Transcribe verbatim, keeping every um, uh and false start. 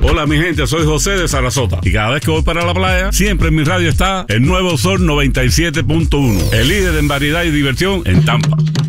Hola mi gente, soy José de Sarasota y cada vez que voy para la playa, siempre en mi radio está el Nuevo Sol noventa y siete punto uno, el líder en variedad y diversión en Tampa.